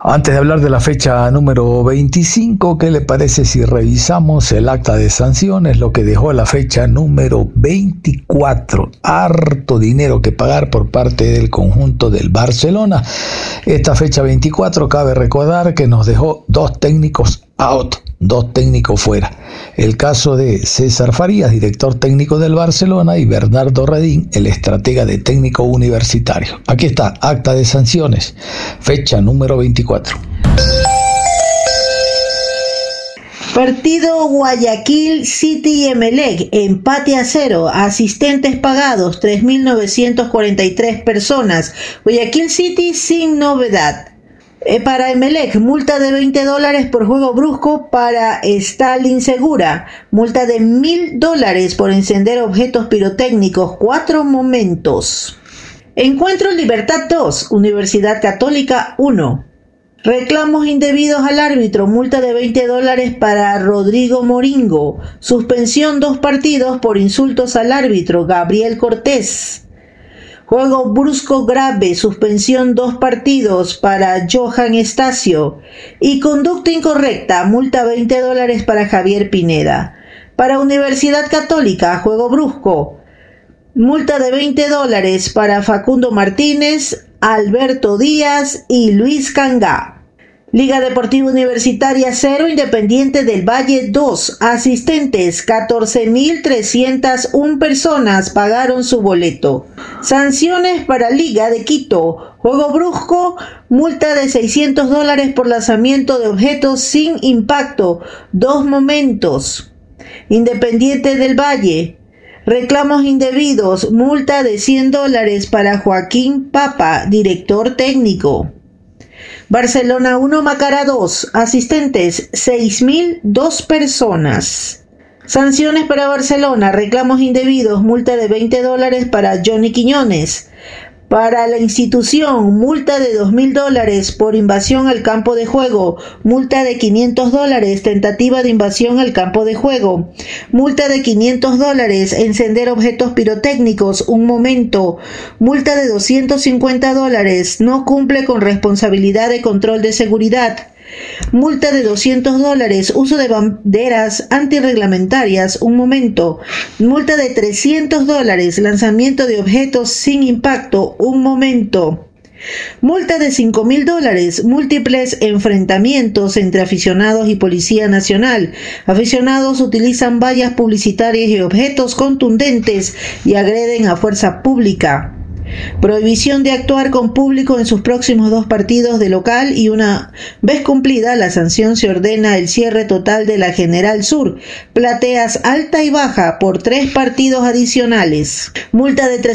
Antes de hablar de la fecha número 25, ¿qué le parece si revisamos el acta de sanciones, lo que dejó la fecha número 24? Harto dinero que pagar por parte del conjunto del Barcelona. Esta fecha 24, cabe recordar que nos dejó dos técnicos out, dos técnicos fuera. El caso de César Farías, director técnico del Barcelona, y Bernardo Redín, el estratega de técnico universitario. Aquí está, acta de sanciones, fecha número 24. Partido Guayaquil City y Emelec, empate a 0, asistentes pagados 3.943 personas, Guayaquil City sin novedad. Para Emelec, multa de $20 por juego brusco para Stalin Segura, multa de $1.000 por encender objetos pirotécnicos, 4 momentos. Encuentro Libertad 2, Universidad Católica 1. Reclamos indebidos al árbitro, multa de $20 para Rodrigo Moringo, suspensión 2 partidos por insultos al árbitro, Gabriel Cortés. Juego brusco grave, suspensión 2 partidos para Johan Estacio. Y conducta incorrecta, multa $20 para Javier Pineda. Para Universidad Católica, juego brusco, multa de $20 para Facundo Martínez, Alberto Díaz y Luis Cangá. Liga Deportiva Universitaria 0, Independiente del Valle 2. Asistentes 14.301 personas pagaron su boleto. Sanciones para Liga de Quito. Juego brusco, multa de $600 por lanzamiento de objetos sin impacto, 2 momentos. Independiente del Valle. Reclamos indebidos, multa de $100 para Joaquín Papa, director técnico. Barcelona 1, Macará 2, asistentes 6.002 personas. Sanciones para Barcelona, reclamos indebidos, multa de $20 para Johnny Quiñones. Para la institución, multa de $2.000 por invasión al campo de juego, multa de $500, tentativa de invasión al campo de juego, multa de $500, encender objetos pirotécnicos, 1 momento, multa de $250, no cumple con responsabilidad de control de seguridad. Multa de $200, uso de banderas antirreglamentarias, 1 momento. Multa de $300, lanzamiento de objetos sin impacto, 1 momento. Multa de $5.000, múltiples enfrentamientos entre aficionados y Policía Nacional. Aficionados utilizan vallas publicitarias y objetos contundentes y agreden a fuerza pública. Prohibición de actuar con público en sus próximos 2 partidos de local y una vez cumplida la sanción se ordena el cierre total de la General Sur, plateas alta y baja por 3 partidos adicionales. Multa de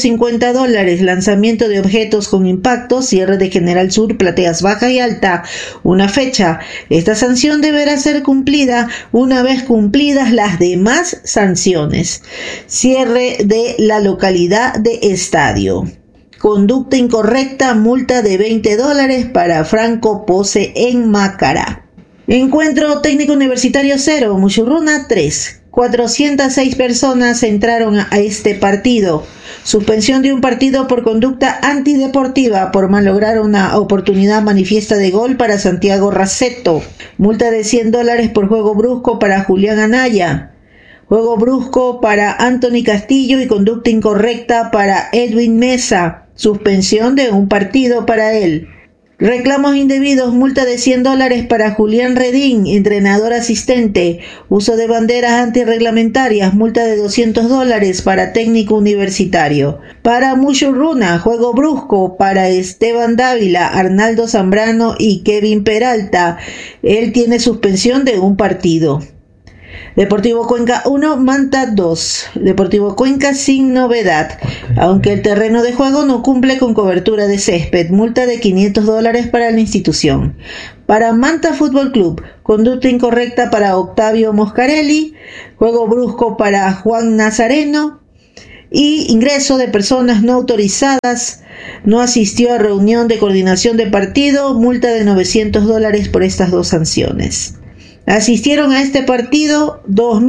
$350, lanzamiento de objetos con impacto, cierre de General Sur, plateas baja y alta, una fecha. Esta sanción deberá ser cumplida una vez cumplidas las demás sanciones. Cierre de la localidad de estadio. Conducta incorrecta, multa de $20 para Franco Pose en Macará. Encuentro Técnico Universitario 0, Muchurruna 3. 406 personas entraron a este partido. Suspensión de un partido por conducta antideportiva por malograr una oportunidad manifiesta de gol para Santiago Raceto. Multa de $100 por juego brusco para Julián Anaya. Juego brusco para Anthony Castillo y conducta incorrecta para Edwin Mesa. Suspensión de un partido para él. Reclamos indebidos, multa de $100 para Julián Redín, entrenador asistente. Uso de banderas antirreglamentarias, multa de $200 para técnico universitario. Para Muchurruna, juego brusco para Esteban Dávila, Arnaldo Zambrano y Kevin Peralta. Él tiene suspensión de un partido. Deportivo Cuenca 1, Manta 2. Deportivo Cuenca sin novedad, aunque el terreno de juego no cumple con cobertura de césped, multa de $500 para la institución. Para Manta Fútbol Club, conducta incorrecta para Octavio Moscarelli, juego brusco para Juan Nazareno y ingreso de personas no autorizadas. No asistió a reunión de coordinación de partido, multa de $900 por estas 2 sanciones. Asistieron a este partido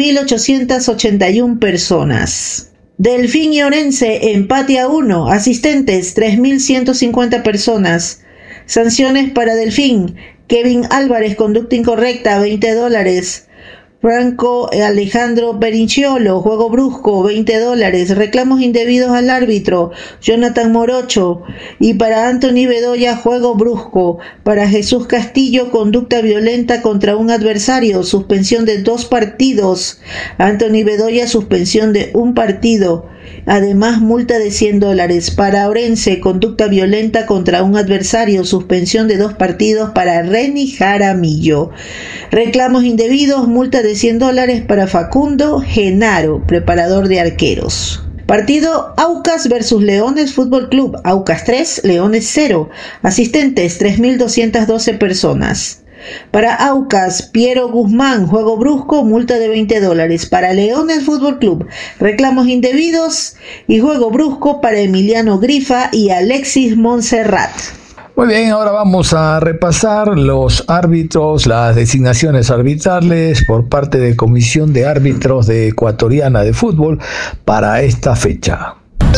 2.881 personas. Delfín y Orense, empate a 1. Asistentes 3.150 personas. Sanciones para Delfín. Kevin Álvarez, conducta incorrecta, $20. Franco Alejandro Perinciolo, juego brusco, $20. Reclamos indebidos al árbitro, Jonathan Morocho. Y para Anthony Bedoya, juego brusco. Para Jesús Castillo, conducta violenta contra un adversario, suspensión de 2 partidos. Anthony Bedoya, suspensión de 1 partido. Además, multa de $100. Para Orense, conducta violenta contra un adversario, suspensión de 2 partidos para Reni Jaramillo. Reclamos indebidos, multa de $100 para Facundo Genaro, preparador de arqueros. Partido Aucas versus Leones Fútbol Club. Aucas 3, Leones 0. Asistentes 3.212 personas. Para Aucas, Piero Guzmán, juego brusco, multa de $20. Para Leones Fútbol Club, reclamos indebidos y juego brusco para Emiliano Grifa y Alexis Montserrat. Muy bien, ahora vamos a repasar los árbitros, las designaciones arbitrales por parte de Comisión de Árbitros de Ecuatoriana de Fútbol para esta fecha.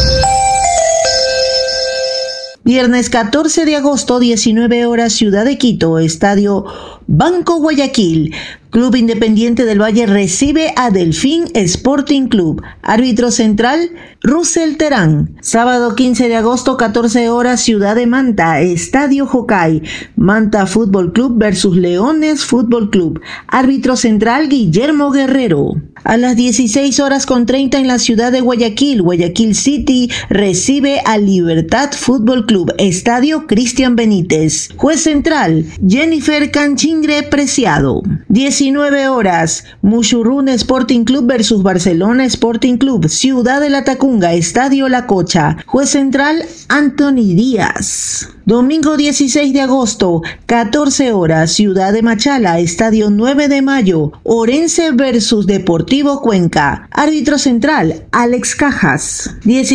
Viernes 14 de agosto, 19 horas, Ciudad de Quito, Estadio Banco Guayaquil. Club Independiente del Valle recibe a Delfín Sporting Club. Árbitro central, Russell Terán. Sábado 15 de agosto, 14 horas, Ciudad de Manta, Estadio Jocay. Manta Fútbol Club versus Leones Fútbol Club. Árbitro central, Guillermo Guerrero. A las 16:30 en la ciudad de Guayaquil, Guayaquil City recibe a Libertad Fútbol Club. Estadio Cristian Benítez. Juez central, Jennifer Canchingre Preciado. 19 horas, Mushurruna Sporting Club versus Barcelona Sporting Club, Ciudad de la Tacunga, Estadio La Cocha. Juez central, Anthony Díaz. Domingo 16 de agosto, 14 horas, Ciudad de Machala, Estadio 9 de Mayo, Orense versus Deportivo Cuenca. Árbitro central, Alex Cajas.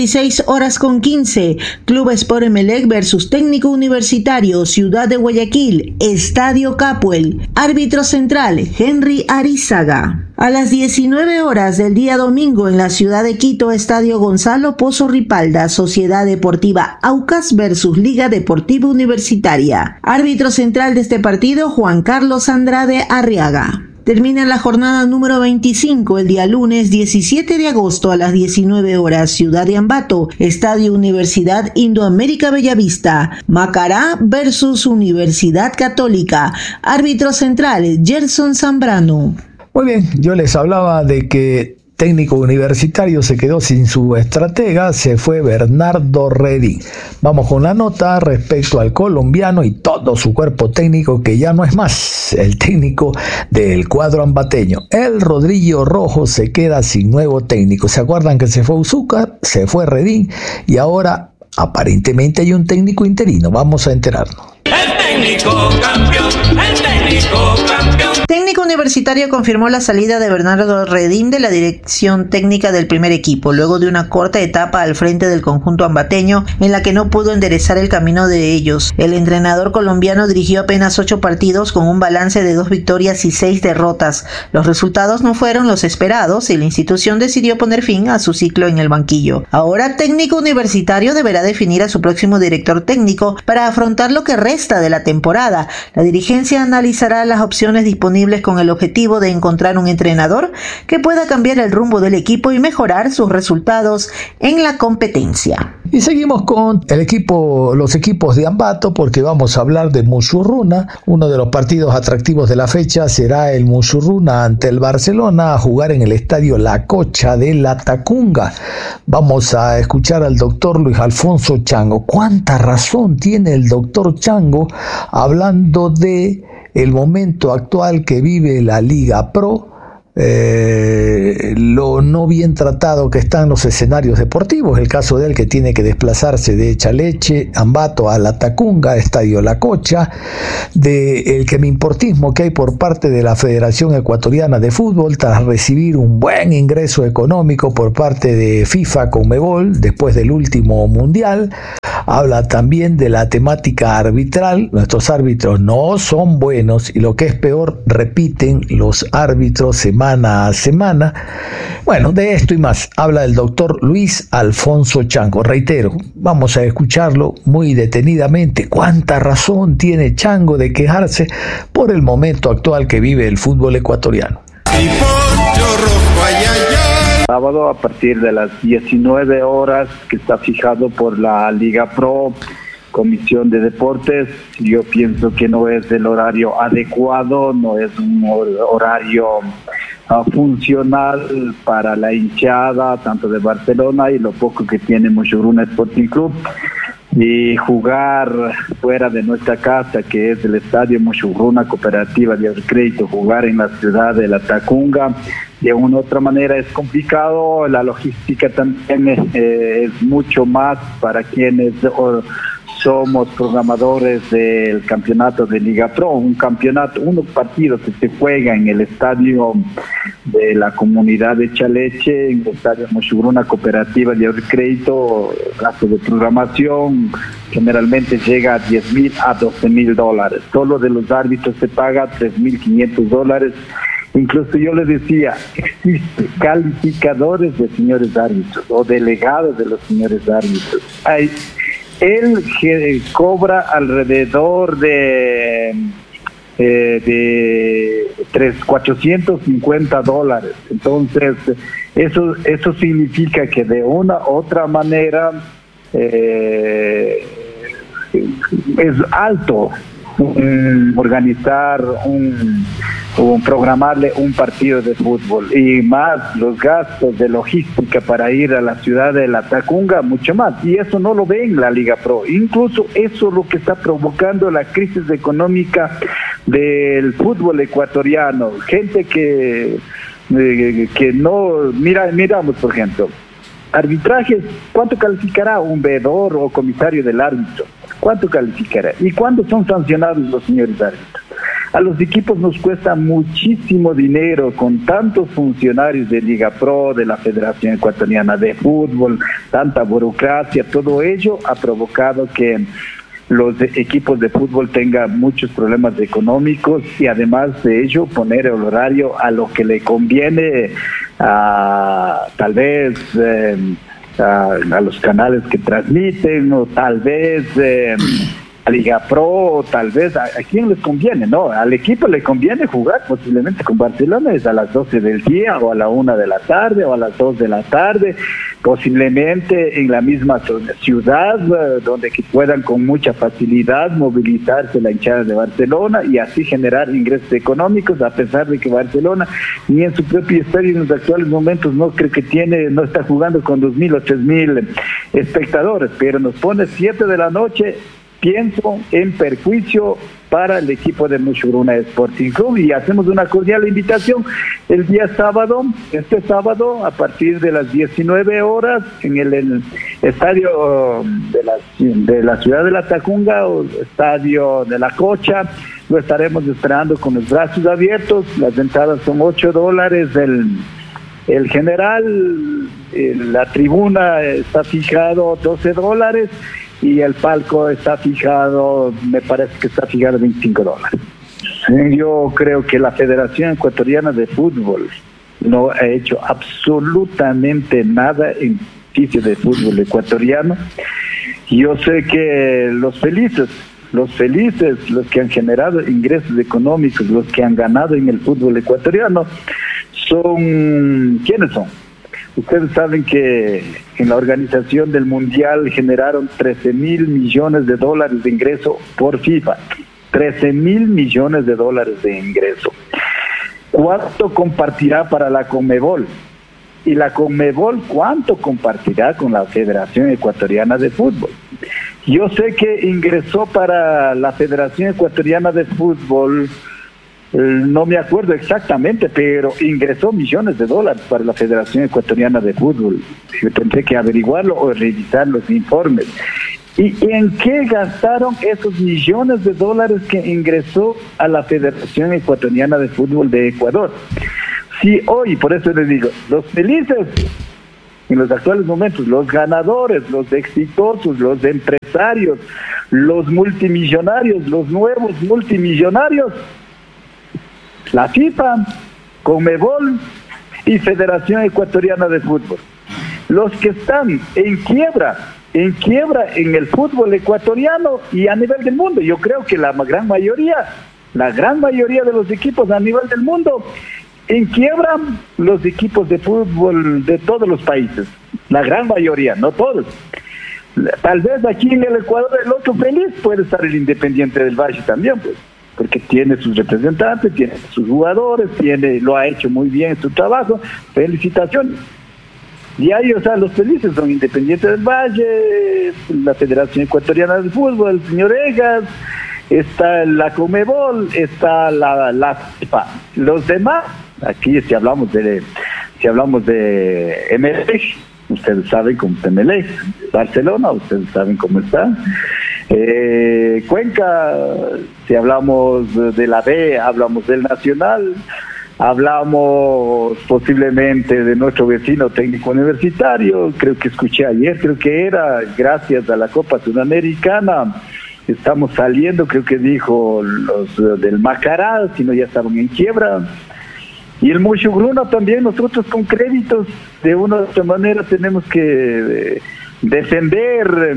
16:15, Club Sport Emelec versus Técnico Universitario, Ciudad de Guayaquil, Estadio Capuel. Árbitro central, Henry Arizaga. A las 19 horas del día domingo en la ciudad de Quito, Estadio Gonzalo Pozo Ripalda, Sociedad Deportiva Aucas versus Liga Deportiva Universitaria. Árbitro central de este partido, Juan Carlos Andrade Arriaga. Termina la jornada número 25 el día lunes 17 de agosto a las 19 horas, Ciudad de Ambato, Estadio Universidad Indoamérica Bellavista, Macará versus Universidad Católica. Árbitro central, Gerson Zambrano. Muy bien, yo les hablaba de que Técnico Universitario se quedó sin su estratega, se fue Bernardo Redín. Vamos con la nota respecto al colombiano y todo su cuerpo técnico, que ya no es más el técnico del cuadro ambateño. El Rodrillo Rojo se queda sin nuevo técnico. ¿Se acuerdan que se fue Uzúcar, se fue Redín y ahora aparentemente hay un técnico interino? Vamos a enterarnos. El técnico campeón, el técnico campeón. Técnico Universitario confirmó la salida de Bernardo Redín de la dirección técnica del primer equipo, luego de una corta etapa al frente del conjunto ambateño en la que no pudo enderezar el camino de ellos. El entrenador colombiano dirigió apenas 8 partidos con un balance de 2 victorias y 6 derrotas. Los resultados no fueron los esperados y la institución decidió poner fin a su ciclo en el banquillo. Ahora Técnico Universitario deberá definir a su próximo director técnico para afrontar lo que resta de la temporada. La dirigencia analizará las opciones disponibles con el objetivo de encontrar un entrenador que pueda cambiar el rumbo del equipo y mejorar sus resultados en la competencia. Y seguimos con los equipos de Ambato, porque vamos a hablar de Mushurruna. Uno de los partidos atractivos de la fecha será el Mushurruna ante el Barcelona, a jugar en el estadio La Cocha de la Tacunga. Vamos a escuchar al doctor Luis Alfonso Chango. ¿Cuánta razón tiene el doctor Chango hablando de el momento actual que vive la Liga Pro? Lo no bien tratado que están los escenarios deportivos, el caso de él que tiene que desplazarse de Echaleche, Ambato a la Tacunga, Estadio La Cocha, del quemimportismo que hay por parte de la Federación Ecuatoriana de Fútbol tras recibir un buen ingreso económico por parte de FIFA Conmebol después del último mundial. Habla también de la temática arbitral. Nuestros árbitros no son buenos y lo que es peor, repiten los árbitros semana semana a semana. Bueno, de esto y más habla el doctor Luis Alfonso Chango. Reitero, vamos a escucharlo muy detenidamente. ¿Cuánta razón tiene Chango de quejarse por el momento actual que vive el fútbol ecuatoriano? Sábado a partir de las 19 horas que está fijado por la Liga Pro, Comisión de Deportes. Yo pienso que no es el horario adecuado, no es un horario funcional para la hinchada tanto de Barcelona y lo poco que tiene Mushuruna Sporting Club, y jugar fuera de nuestra casa, que es el estadio Mushuruna Cooperativa de Crédito, jugar en la ciudad de La Tacunga de una u otra manera es complicado. La logística también es mucho más para quienes somos programadores del campeonato de Liga Pro, un partido que se juega en el estadio de la comunidad de Chaleche, en el estadio Mushuruna Cooperativa de Crédito. El gasto de programación generalmente llega a $10,000 a $12,000. Solo de los árbitros se paga $3,500. Incluso yo les decía, existen calificadores de señores árbitros o delegados de los señores árbitros. Él cobra alrededor de $450. Entonces, eso significa que de una u otra manera es alto organizar programarle un partido de fútbol, y más los gastos de logística para ir a la ciudad de La Tacunga, mucho más, y eso no lo ve en la Liga Pro. Incluso eso es lo que está provocando la crisis económica del fútbol ecuatoriano. Gente que no miramos, por ejemplo, arbitrajes. ¿Cuánto calificará un veedor o comisario del árbitro? ¿Cuánto calificará? ¿Y cuándo son sancionados los señores árbitros? A los equipos nos cuesta muchísimo dinero, con tantos funcionarios de Liga Pro, de la Federación Ecuatoriana de Fútbol, tanta burocracia. Todo ello ha provocado que los equipos de fútbol tengan muchos problemas económicos, y además de ello poner el horario a lo que le conviene tal vez a los canales que transmiten, o tal vez a Liga Pro, o tal vez a quién les conviene, ¿no? Al equipo le conviene jugar posiblemente con Barcelona es a las 12 del día, o a la 1 de la tarde, o a las 2 de la tarde, posiblemente en la misma ciudad, donde que puedan con mucha facilidad movilizarse la hinchada de Barcelona y así generar ingresos económicos, a pesar de que Barcelona ni en su propio estadio en los actuales momentos no creo que no está jugando con 2,000 o 3,000 espectadores, pero nos pone 7 de la noche, pienso en perjuicio para el equipo de Mushuruna Sporting Club, y hacemos una cordial invitación el día sábado, este sábado, a partir de las 19 horas, en el estadio de la ciudad de La Tacunga, o estadio de La Cocha. Lo estaremos esperando con los brazos abiertos. Las entradas son $8 el general, la tribuna está fijado $12, y el palco está fijado, me parece que está fijado $25. Yo creo que la Federación Ecuatoriana de Fútbol no ha hecho absolutamente nada en beneficio del fútbol ecuatoriano. Yo sé que los felices, los que han generado ingresos económicos, los que han ganado en el fútbol ecuatoriano, ¿quiénes son? Ustedes saben que en la organización del Mundial generaron $13,000 millones de ingreso por FIFA. $13,000 millones de ingreso. ¿Cuánto compartirá para la Conmebol? Y la Conmebol, ¿cuánto compartirá con la Federación Ecuatoriana de Fútbol? Yo sé que ingresó para la Federación Ecuatoriana de Fútbol, no me acuerdo exactamente, pero ingresó millones de dólares para la Federación Ecuatoriana de Fútbol. Yo tendré que averiguarlo o revisar los informes. ¿Y en qué gastaron esos millones de dólares que ingresó a la Federación Ecuatoriana de Fútbol de Ecuador? Si hoy, por eso les digo, los felices en los actuales momentos, los ganadores, los exitosos, los empresarios, los multimillonarios, los nuevos multimillonarios, la FIFA, Conmebol y Federación Ecuatoriana de Fútbol. Los que están en quiebra en el fútbol ecuatoriano y a nivel del mundo. Yo creo que la gran mayoría de los equipos a nivel del mundo en quiebra, los equipos de fútbol de todos los países. La gran mayoría, no todos. Tal vez aquí en el Ecuador el otro feliz puede estar el Independiente del Valle también, pues, porque tiene sus representantes, tiene sus jugadores, lo ha hecho muy bien su trabajo. Felicitaciones. Y ahí, o sea, los felices son Independiente del Valle, la Federación Ecuatoriana de Fútbol, el señor Egas, está la Conmebol, está la FIFA. Los demás, aquí si hablamos de MLS, ustedes saben cómo está MLS, Barcelona, ustedes saben cómo está. Cuenca, si hablamos de la B, hablamos del Nacional, hablamos posiblemente de nuestro vecino técnico universitario. Creo que escuché ayer, creo que era gracias a la Copa Sudamericana, estamos saliendo, creo que dijo los del Macará, si no ya estaban en quiebra. Y el Muchugruna también, nosotros con créditos, de una u otra manera tenemos que defender,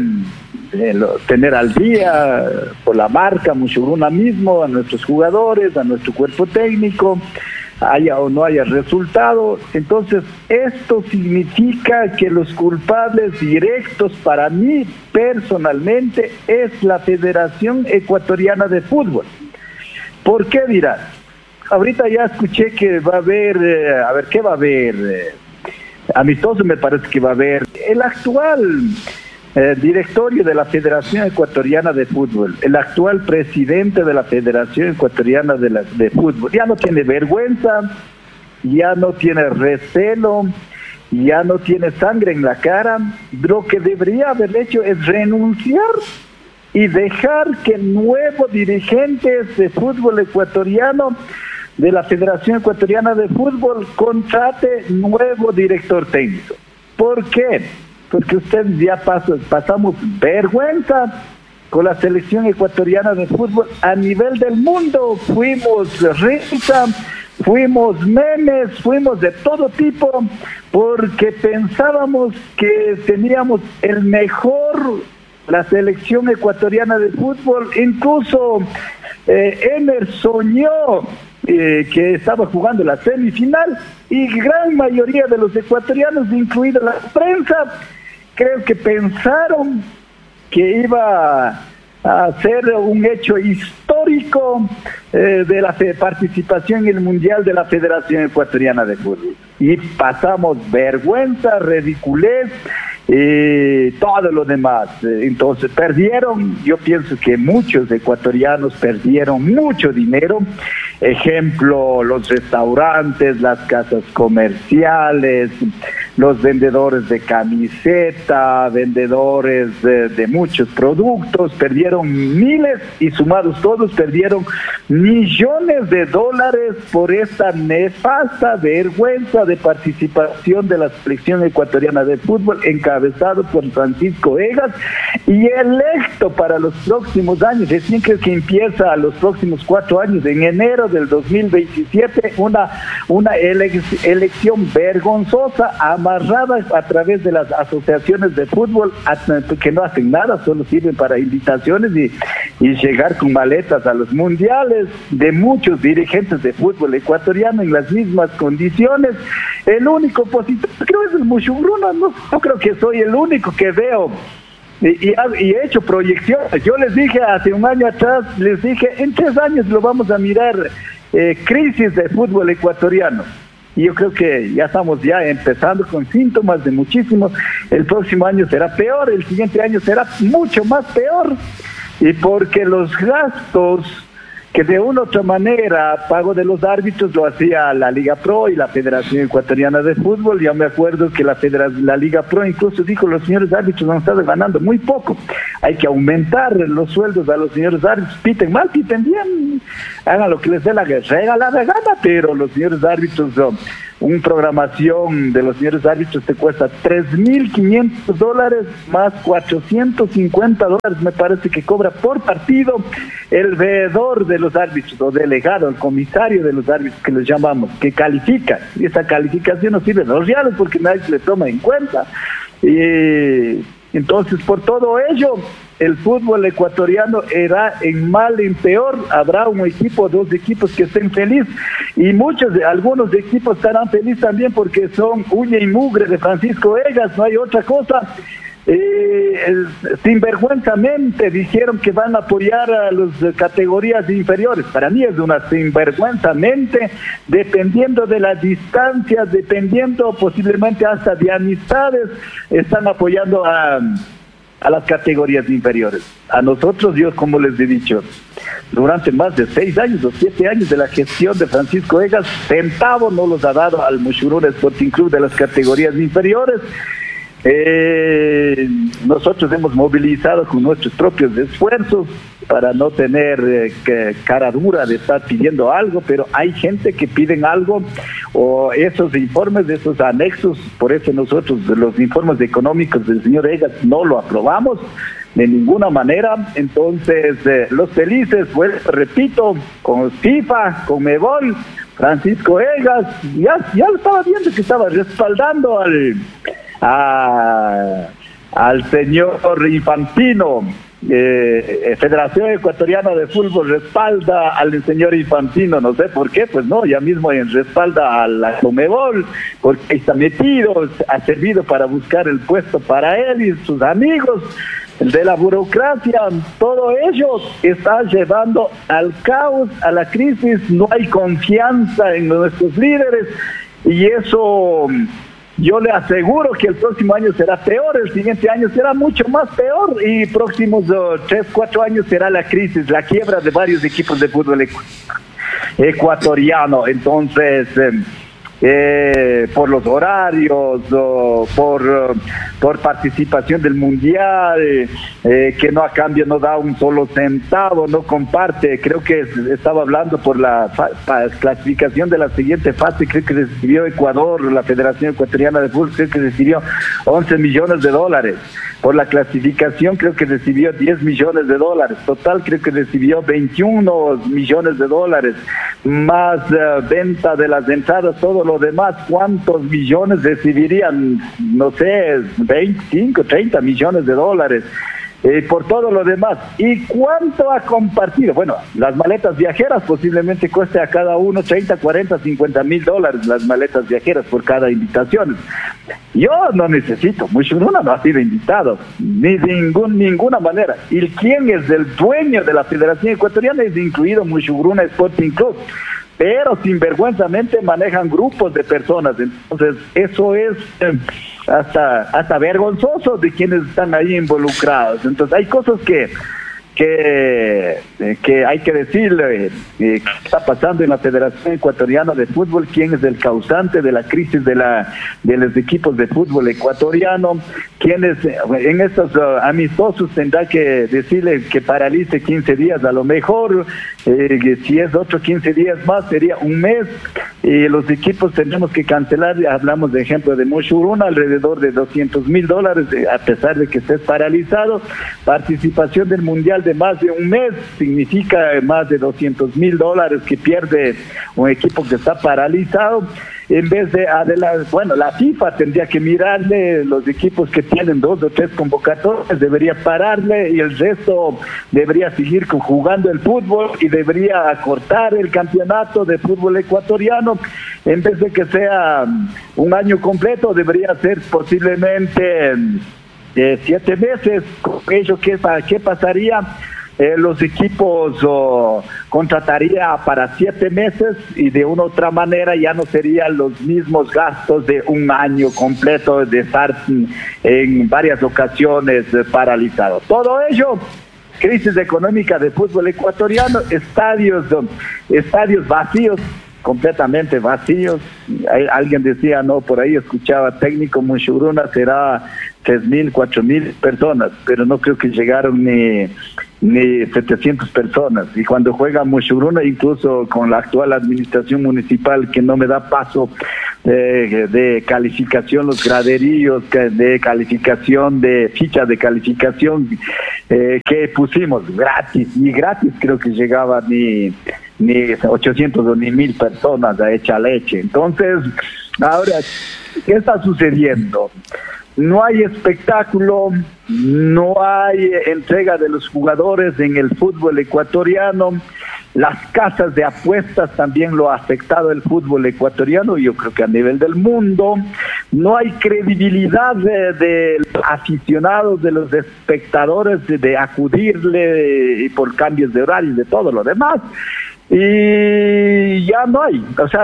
tener al día por la marca Muchugruna mismo, a nuestros jugadores, a nuestro cuerpo técnico, haya o no haya resultado. Entonces, esto significa que los culpables directos para mí, personalmente, es la Federación Ecuatoriana de Fútbol. ¿Por qué dirás? Ahorita ya escuché que va a haber, ¿qué va a haber? Amistoso me parece que va a haber. El actual directorio de la Federación Ecuatoriana de Fútbol, el actual presidente de la Federación Ecuatoriana de Fútbol, ya no tiene vergüenza, ya no tiene recelo, ya no tiene sangre en la cara. Lo que debería haber hecho es renunciar y dejar que nuevos dirigentes de fútbol ecuatoriano de la Federación Ecuatoriana de Fútbol contrate nuevo director técnico. ¿Por qué? Porque ustedes ya pasamos vergüenza con la selección ecuatoriana de fútbol a nivel del mundo. Fuimos risa, fuimos memes, fuimos de todo tipo, porque pensábamos que teníamos el mejor, la selección ecuatoriana de fútbol. Incluso Emer soñó que estaba jugando la semifinal, y gran mayoría de los ecuatorianos, incluida la prensa, creo que pensaron que iba a ser un hecho histórico de la participación en el Mundial de la Federación Ecuatoriana de Fútbol. Y pasamos vergüenza, ridiculez, todo lo demás. Entonces perdieron, yo pienso que muchos ecuatorianos perdieron mucho dinero. Ejemplo, los restaurantes, las casas comerciales, los vendedores de camiseta, vendedores de muchos productos, perdieron miles, y sumados todos perdieron millones de dólares por esta nefasta vergüenza de participación de la selección ecuatoriana de fútbol, encabezado por Francisco Egas, y electo para los próximos años. Recién creo que empieza a los próximos 4 años, en enero del 2027, una elección vergonzosa, amarrada a través de las asociaciones de fútbol, que no hacen nada, solo sirven para invitaciones y llegar con maletas a los mundiales, de muchos dirigentes de fútbol ecuatoriano en las mismas condiciones. El único positivo creo es el Muchugruna. No creo que soy el único que veo y he hecho proyecciones. Yo les dije hace un año atrás, les dije, en 3 años lo vamos a mirar, crisis de fútbol ecuatoriano. Y yo creo que ya estamos empezando con síntomas de muchísimos. El próximo año será peor, el siguiente año será mucho más peor. Y porque los gastos que de una u otra manera, pago de los árbitros, lo hacía la Liga Pro y la Federación Ecuatoriana de Fútbol. Ya me acuerdo que la Liga Pro incluso dijo, los señores árbitros han estado ganando muy poco, hay que aumentar los sueldos a los señores árbitros, piten mal, piten bien, hagan lo que les dé la regalada gana, pero los señores árbitros una programación de los señores árbitros te cuesta $3,500 más $450, me parece que cobra por partido el veedor de los árbitros, o delegado, el comisario de los árbitros, que les llamamos, que califica. Y esa calificación no sirve a los reales porque nadie se le toma en cuenta. Y entonces, por todo ello, el fútbol ecuatoriano irá en mal, en peor. Habrá un equipo, dos equipos que estén felices, y algunos equipos estarán felices también porque son uña y mugre de Francisco Egas, no hay otra cosa. Sinvergüenzamente dijeron que van a apoyar a las categorías inferiores. Para mí es una sinvergüenzamente, dependiendo de las distancias, dependiendo posiblemente hasta de amistades, están apoyando a las categorías inferiores. A nosotros, Dios, como les he dicho, durante más de 6 años o 7 años de la gestión de Francisco Egas, centavo no los ha dado al Mushuruna Sporting Club de las categorías inferiores. Nosotros hemos movilizado con nuestros propios esfuerzos para no tener cara dura de estar pidiendo algo, pero hay gente que piden algo, o esos informes, esos anexos. Por eso nosotros los informes económicos del señor Egas no lo aprobamos de ninguna manera. Entonces, los felices, pues repito, con FIFA, con Mebol, Francisco Egas, ya lo estaba viendo que estaba respaldando al señor Infantino. Federación Ecuatoriana de Fútbol respalda al señor Infantino, no sé por qué, pues no, ya mismo respalda a la Conmebol, porque está metido, ha servido para buscar el puesto para él y sus amigos. De la burocracia, todo ello está llevando al caos, a la crisis. No hay confianza en nuestros líderes, y eso yo le aseguro que el próximo año será peor, el siguiente año será mucho más peor, y próximos 3-4 años será la crisis, la quiebra de varios equipos de fútbol ecuatoriano. Entonces, por los horarios, por participación del mundial, que no a cambio no da un solo centavo, no comparte. Creo que estaba hablando por la clasificación de la siguiente fase. Creo que recibió Ecuador, la Federación Ecuatoriana de Fútbol, creo que recibió $11 millones. Por la clasificación creo que recibió $10 millones. Total creo que recibió $21 millones, más venta de las entradas, todo lo demás. ¿Cuántos millones recibirían? No sé, 25, $30 millones. Por todo lo demás. ¿Y cuánto ha compartido? Bueno, las maletas viajeras posiblemente cueste a cada uno $30, $40, $50,000 las maletas viajeras por cada invitación. Yo no necesito, Mushuruna no ha sido invitado, ni de ninguna manera. ¿Y quién es el dueño de la Federación Ecuatoriana? Es incluido Mushuruna Sporting Club. Pero sinvergüenzamente manejan grupos de personas. Entonces, eso es hasta vergonzoso de quienes están ahí involucrados. Entonces, hay cosas que hay que decirle. ¿Qué está pasando en la Federación Ecuatoriana de Fútbol? ¿Quién es el causante de la crisis de los equipos de fútbol ecuatoriano? ¿Quiénes en estos amistosos tendrá que decirle que paralice 15 días a lo mejor? Si es otro 15 días más, sería un mes. Y los equipos tendremos que cancelar. Hablamos de ejemplo de Mushuruna, alrededor de $200,000, a pesar de que esté paralizado. Participación del Mundial de más de un mes significa más de $200,000 que pierde un equipo que está paralizado. En vez de la FIFA tendría que mirarle los equipos que tienen 2 o 3 convocatorias, debería pararle, y el resto debería seguir jugando el fútbol, y debería acortar el campeonato de fútbol ecuatoriano. En vez de que sea un año completo, debería ser posiblemente 7 meses. Con ello, ¿qué pasaría? Los equipos contrataría para 7 meses, y de una u otra manera ya no serían los mismos gastos de un año completo de estar en varias ocasiones paralizado. Todo ello, crisis económica de fútbol ecuatoriano, estadios vacíos, completamente vacíos. Alguien decía, no, por ahí escuchaba, técnico Mushuruna será 3,000, 4,000 personas, pero no creo que llegaron ni 700 personas. Y cuando juega Mushuruna, incluso con la actual administración municipal que no me da paso de calificación, los graderíos de calificación, de fichas de calificación que pusimos gratis, y gratis creo que llegaba ni 800 o ni 1000 personas a Hecha Leche. Entonces, ahora, ¿qué está sucediendo? No hay espectáculo, no hay entrega de los jugadores en el fútbol ecuatoriano. Las casas de apuestas también lo ha afectado el fútbol ecuatoriano, yo creo que a nivel del mundo. No hay credibilidad de aficionados, de los espectadores, de acudirle y por cambios de horario y de todo lo demás. Y ya no hay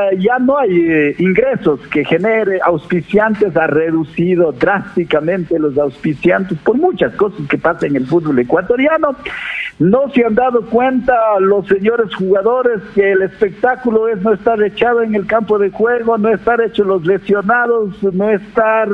ingresos que genere auspiciantes. Ha reducido drásticamente los auspiciantes por muchas cosas que pasan en el fútbol ecuatoriano. No se han dado cuenta los señores jugadores que el espectáculo es no estar echado en el campo de juego, no estar hechos los lesionados, no estar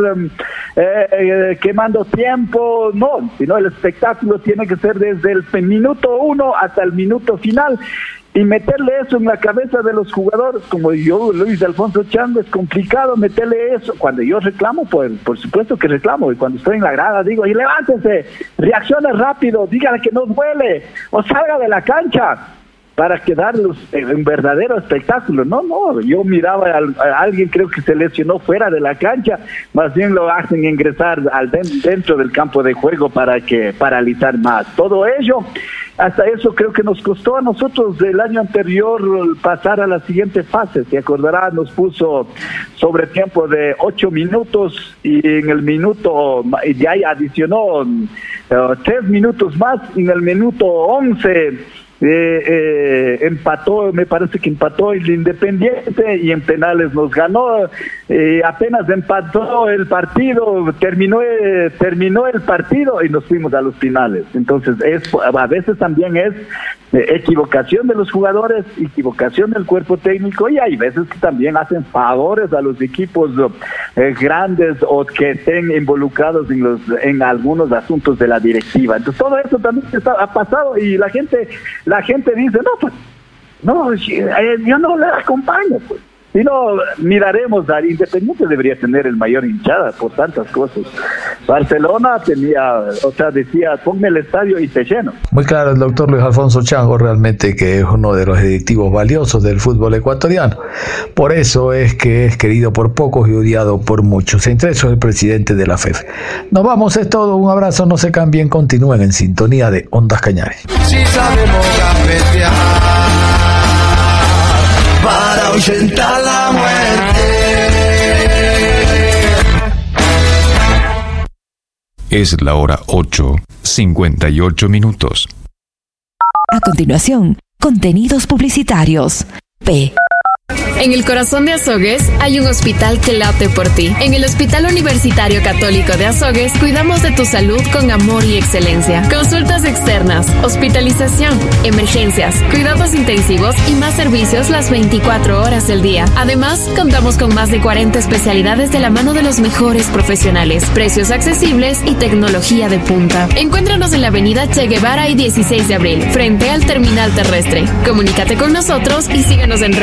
quemando tiempo, no, sino el espectáculo tiene que ser desde el minuto 1 hasta el minuto final. Y meterle eso en la cabeza de los jugadores, como yo, Luis Alfonso Chango, es complicado meterle eso. Cuando yo reclamo, pues por supuesto que reclamo, y cuando estoy en la grada digo, y levántense, reaccione rápido, dígale que no duele, o salga de la cancha, para que darles un verdadero espectáculo. No, yo miraba a alguien, creo que se lesionó fuera de la cancha, más bien lo hacen ingresar dentro del campo de juego para que paralizar más. Todo ello, hasta eso creo que nos costó a nosotros el año anterior pasar a la siguiente fase. Se acordará, nos puso sobre tiempo de 8 minutos y en el minuto, y ahí adicionó 3 minutos más, y en el minuto 11 empató, me parece que empató el Independiente, y en penales nos ganó. Apenas empató el partido, terminó el partido y nos fuimos a los finales. Entonces a veces también es equivocación de los jugadores, equivocación del cuerpo técnico, y hay veces que también hacen favores a los equipos grandes o que estén involucrados en algunos asuntos de la directiva. Entonces todo eso también ha pasado, y la gente dice, no, pues, no, yo no le acompaño, pues. Si no, miraremos, al Independiente debería tener el mayor hinchada por tantas cosas. Barcelona decía, ponme el estadio y te lleno. Muy claro el doctor Luis Alfonso Chango, realmente que es uno de los directivos valiosos del fútbol ecuatoriano. Por eso es que es querido por pocos y odiado por muchos. Entre eso el presidente de la FEF. Nos vamos, es todo, un abrazo, no se cambien, continúen en sintonía de Ondas Cañares. Si sabemos gambetear para ahuyentar la muerte. Es la hora 8:58. A continuación, contenidos publicitarios. P. En el corazón de Azogues hay un hospital que late por ti. En el Hospital Universitario Católico de Azogues cuidamos de tu salud con amor y excelencia. Consultas externas, hospitalización, emergencias, cuidados intensivos y más servicios las 24 horas del día. Además, contamos con más de 40 especialidades de la mano de los mejores profesionales, precios accesibles y tecnología de punta. Encuéntranos en la avenida Che Guevara y 16 de abril, frente al terminal terrestre. Comunícate con nosotros y síguenos en